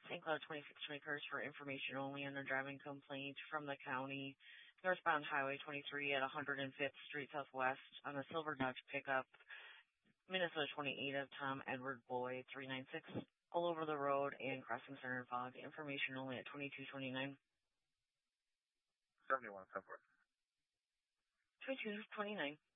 St. Cloud 2620 Curse for information only on a driving complaint from the county. Northbound Highway 23 at 105th Street Southwest on a silver Dodge pickup. Minnesota 28 of Tom Edward Boyd 396 all over the road and crossing center fog. Information only at 2229. 71 Southwest. 2229.